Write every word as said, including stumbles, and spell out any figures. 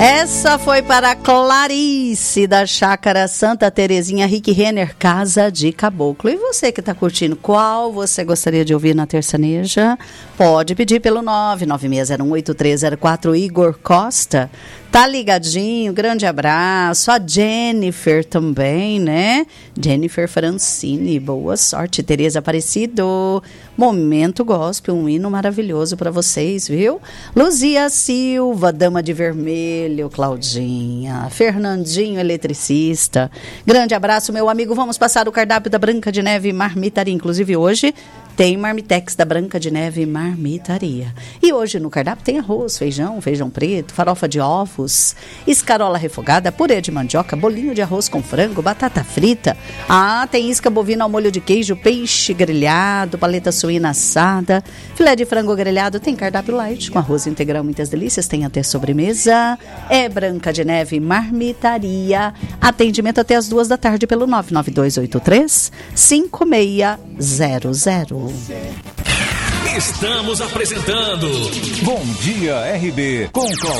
Essa foi para Clarice, da Chácara Santa Terezinha, Rick Renner, Casa de Caboclo. E você que está curtindo, qual você gostaria de ouvir na Terçaneja? Pode pedir pelo nove nove seis zero um oito três zero quatro, Igor Costa. Tá ligadinho, grande abraço. A Jennifer também, né? Jennifer Francini, boa sorte. Tereza Aparecido, Momento Gospel, um hino maravilhoso para vocês, viu? Luzia Silva, Dama de Vermelho, Claudinha. Fernandinho, eletricista. Grande abraço, meu amigo. Vamos passar o cardápio da Branca de Neve Marmitaria. Inclusive hoje tem Marmitex da Branca de Neve Marmitaria. E hoje no cardápio tem arroz, feijão, feijão preto, farofa de ovos, escarola refogada, purê de mandioca, bolinho de arroz com frango, batata frita. Ah, tem isca bovina ao molho de queijo, peixe grelhado, paleta suína assada, filé de frango grelhado. Tem cardápio light com arroz integral, muitas delícias. Tem até sobremesa. É Branca de Neve Marmitaria. Atendimento até as duas da tarde pelo nove nove dois oito três cinco seis zero zero. Estamos apresentando Bom Dia R B com Claudinho.